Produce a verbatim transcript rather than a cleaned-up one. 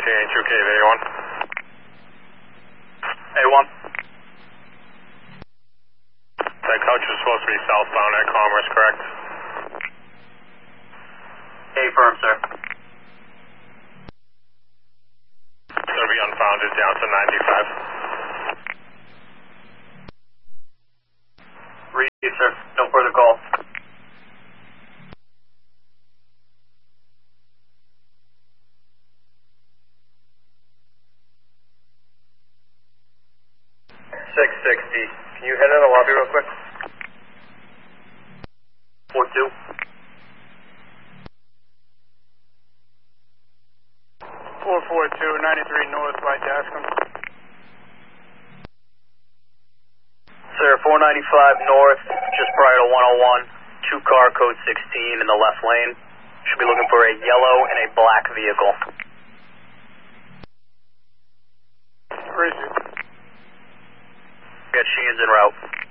maintaining two K of A one. A one. That coach is supposed to be southbound at Commerce, correct? A firm, sir. It's going to be unfounded down to ninety-five. Read, sir. No further calls. six sixty. Can you head in the lobby real quick? four two. four four two, ninety-three North by Dascom. Sir, four ninety-five North, just prior to one oh one, two car code sixteen in the left lane. Should be looking for a yellow and a black vehicle. Where is it? Got Sheehan's en route.